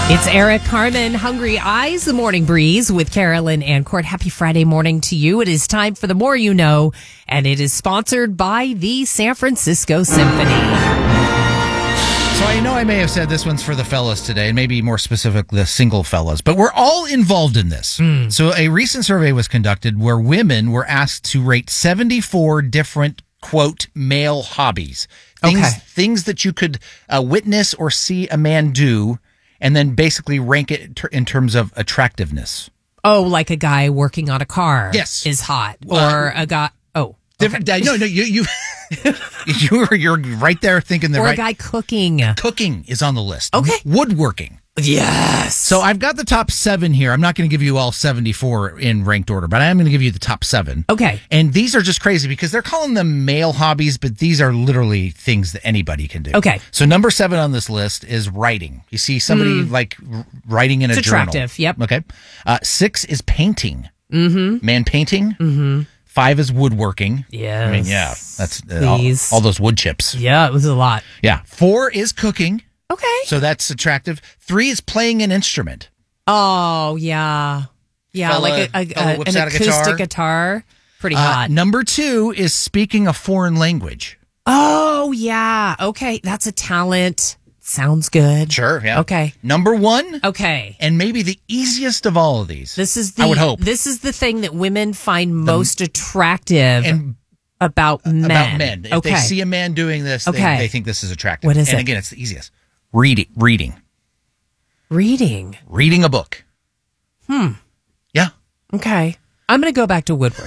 It's Eric Carmen, Hungry Eyes, the Morning Breeze with Carolyn and Court. Happy Friday morning to you. It is time for The More You Know, and it is sponsored by the San Francisco Symphony. So I know I may have said this one's for the fellas today, and maybe more specific, the single fellas, but we're all involved in this. So a recent survey was conducted where women were asked to rate 74 different, quote, male hobbies. Things that you could witness or see a man do, and then basically rank it in terms of attractiveness. Oh, like a guy working on a car. Yes. Is hot. Or a guy. Oh. Different. Okay. No, you're right there thinking the right. Or a guy cooking. Cooking is on the list. Okay. Woodworking. Yes. So I've got the top 7 here. I'm not going to give you all 74 in ranked order, but I am going to give you the top 7. Okay. And these are just crazy because they're calling them male hobbies, but these are literally things that anybody can do. Okay. So number 7 on this list is writing. You see somebody like writing in a journal. It's attractive. Yep. Okay. 6 is painting. Mm-hmm. Man painting. Mm-hmm. 5 is woodworking. Yes. I mean, yeah, that's all those wood chips. Yeah, it was a lot. Yeah. 4 is cooking. Okay. So that's attractive. 3 is playing an instrument. Oh, yeah. Yeah, like an acoustic guitar. Pretty hot. Number 2 is speaking a foreign language. Oh, yeah. Okay, that's a talent. Sounds good. Sure, yeah. Okay. Number 1. Okay. And maybe the easiest of all of these. I would hope. This is the thing that women find most attractive about men. About men. If they see a man doing this, they think this is attractive. What is it? And again, it's the easiest. Reading. Reading a book. Yeah. Okay. I'm going to go back to woodworking.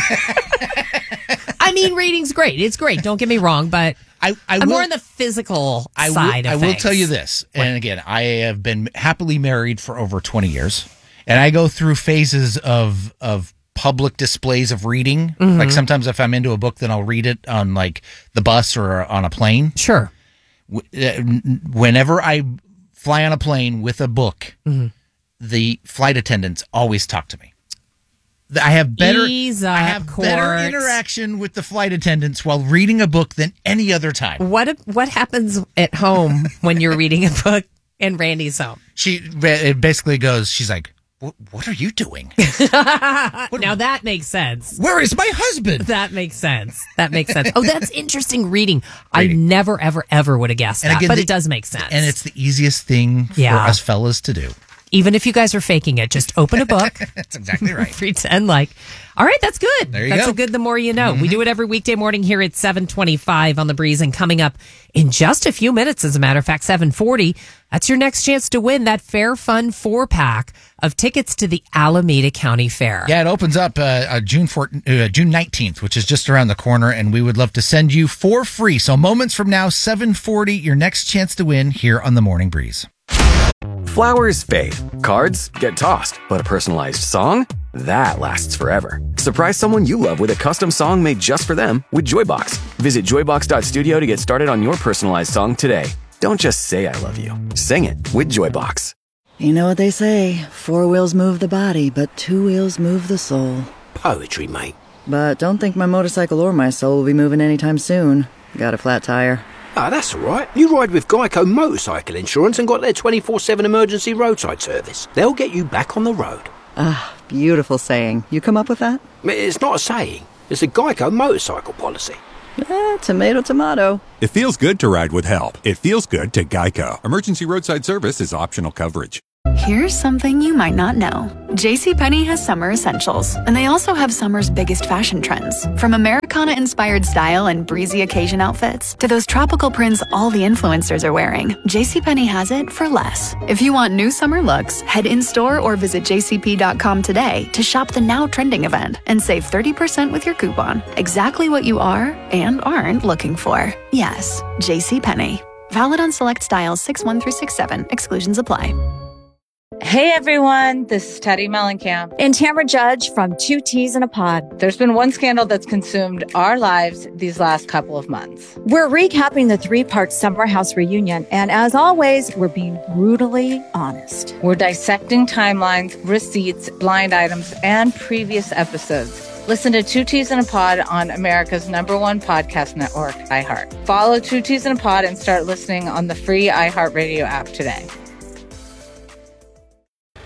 I mean, reading's great. It's great. Don't get me wrong, but I'm more on the physical side of things. I will tell you this. And again, I have been happily married for over 20 years. And I go through phases of public displays of reading. Mm-hmm. Like sometimes if I'm into a book, then I'll read it on like the bus or on a plane. Sure. Whenever I fly on a plane with a book, the flight attendants always talk to me. I have better interaction with the flight attendants while reading a book than any other time. What happens at home when you're reading a book and Randy's home? It basically goes, she's like, what are you doing? Now that makes sense. Where is my husband? That makes sense. Oh, that's interesting. Reading. I never, ever, ever would have guessed that, but it does make sense. And it's the easiest thing for us fellas to do. Even if you guys are faking it, just open a book. That's exactly right. Pretend like, all right, that's good. There you go. That's a good The More You Know. Mm-hmm. We do it every weekday morning here at 7:25 on The Breeze. And coming up in just a few minutes, as a matter of fact, 7:40, that's your next chance to win that Fair Fun 4-pack of tickets to the Alameda County Fair. Yeah, it opens up June 19th, which is just around the corner, and we would love to send you for free. So moments from now, 7:40, your next chance to win here on The Morning Breeze. Flowers fade, cards get tossed, but a personalized song? That lasts forever. Surprise someone you love with a custom song made just for them with Joybox. Visit joybox.studio to get started on your personalized song today. Don't just say I love you. Sing it with Joybox. You know what they say, 4 wheels move the body, but 2 wheels move the soul. Poetry, mate. But don't think my motorcycle or my soul will be moving anytime soon. Got a flat tire. Ah, that's all right. You ride with Geico Motorcycle Insurance and got their 24/7 emergency roadside service. They'll get you back on the road. Ah, beautiful saying. You come up with that? It's not a saying. It's a Geico motorcycle policy. Tomato, tomato. It feels good to ride with help. It feels good to Geico. Emergency roadside service is optional coverage. Here's something you might not know. JCPenney has summer essentials, and they also have summer's biggest fashion trends. From Americana-inspired style and breezy occasion outfits to those tropical prints all the influencers are wearing, JCPenney has it for less. If you want new summer looks, head in-store or visit jcp.com today to shop the now trending event and save 30% with your coupon. Exactly what you are and aren't looking for. Yes, JCPenney. Valid on select styles 6/1 through 6/7. Exclusions apply. Hey everyone, this is Teddy Mellencamp and Tamara Judge from Two Teas in a Pod. There's been one scandal that's consumed our lives these last couple of months. We're recapping the 3-part Summer House reunion, and as always, we're being brutally honest. We're dissecting timelines, receipts, blind items, and previous episodes. Listen to Two Teas in a Pod on America's #1 podcast network, iHeart. Follow Two Teas in a Pod and start listening on the free iHeartRadio app today.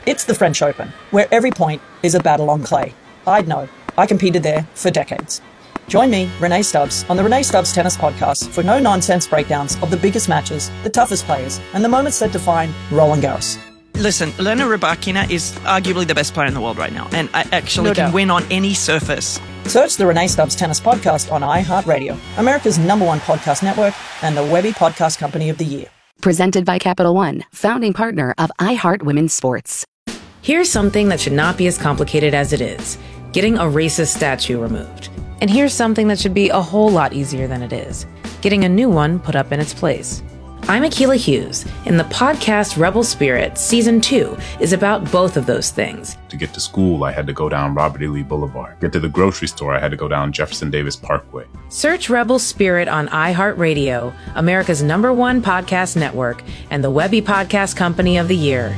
It's the French Open, where every point is a battle on clay. I'd know. I competed there for decades. Join me, Renee Stubbs, on the Renee Stubbs Tennis Podcast for no-nonsense breakdowns of the biggest matches, the toughest players, and the moments that define Roland Garros. Listen, Elena Rybakina is arguably the best player in the world right now, and I actually can win on any surface. Search the Renee Stubbs Tennis Podcast on iHeartRadio, America's #1 podcast network, and the Webby Podcast Company of the Year. Presented by Capital One, founding partner of iHeart Women's Sports. Here's something that should not be as complicated as it is: getting a racist statue removed. And here's something that should be a whole lot easier than it is: getting a new one put up in its place. I'm Akilah Hughes, and the podcast Rebel Spirit Season 2 is about both of those things. To get to school, I had to go down Robert E. Lee Boulevard. Get to the grocery store, I had to go down Jefferson Davis Parkway. Search Rebel Spirit on iHeartRadio, America's #1 podcast network, and the Webby Podcast Company of the Year.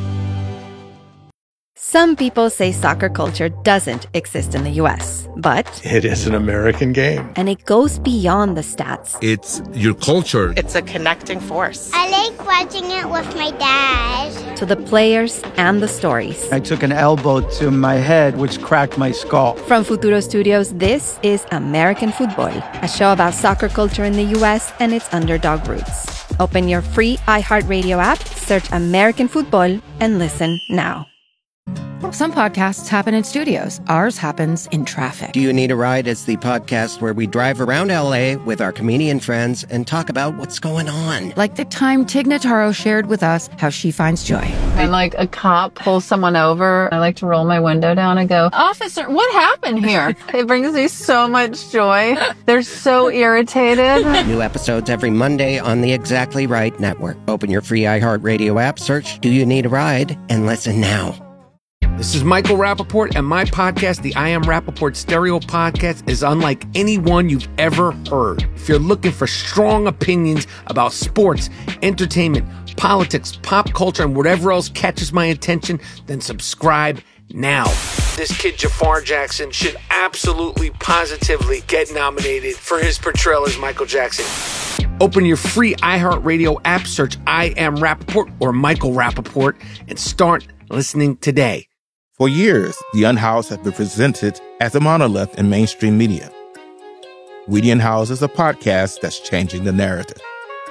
Some people say soccer culture doesn't exist in the U.S., but it is an American game. And it goes beyond the stats. It's your culture. It's a connecting force. I like watching it with my dad. To the players and the stories. I took an elbow to my head, which cracked my skull. From Futuro Studios, this is American Football, a show about soccer culture in the U.S. and its underdog roots. Open your free iHeartRadio app, search American Football, and listen now. Some podcasts happen in studios. Ours happens in traffic. Do You Need a Ride is the podcast where we drive around L.A. with our comedian friends and talk about what's going on. Like the time Tig Notaro shared with us how she finds joy. When like a cop pulls someone over, I like to roll my window down and go, "Officer, what happened here?" It brings me so much joy. They're so irritated. New episodes every Monday on the Exactly Right Network. Open your free iHeartRadio app, search Do You Need a Ride, and listen now. This is Michael Rappaport, and my podcast, the I Am Rappaport Stereo Podcast, is unlike any one you've ever heard. If you're looking for strong opinions about sports, entertainment, politics, pop culture, and whatever else catches my attention, then subscribe now. This kid, Jafar Jackson, should absolutely, positively get nominated for his portrayal as Michael Jackson. Open your free iHeartRadio app, search I Am Rappaport or Michael Rappaport, and start listening today. For years, The Unhoused has been presented as a monolith in mainstream media. We the Unhoused is a podcast that's changing the narrative.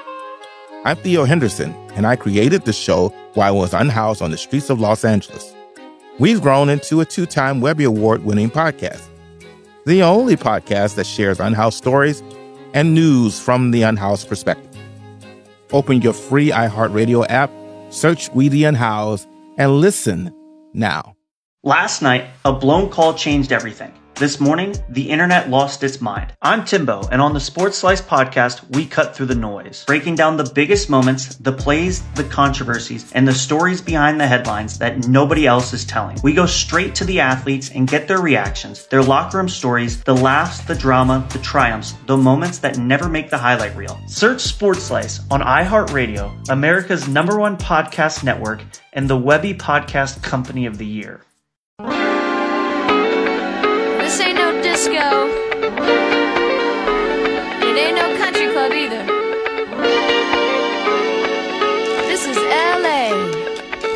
I'm Theo Henderson, and I created the show while I was unhoused on the streets of Los Angeles. We've grown into a 2-time Webby Award-winning podcast, the only podcast that shares unhoused stories and news from the unhoused perspective. Open your free iHeartRadio app, search We the Unhoused, and listen now. Last night, a blown call changed everything. This morning, the internet lost its mind. I'm Timbo, and on the Sports Slice podcast, we cut through the noise, breaking down the biggest moments, the plays, the controversies, and the stories behind the headlines that nobody else is telling. We go straight to the athletes and get their reactions, their locker room stories, the laughs, the drama, the triumphs, the moments that never make the highlight reel. Search Sports Slice on iHeartRadio, America's #1 podcast network, and the Webby Podcast Company of the Year.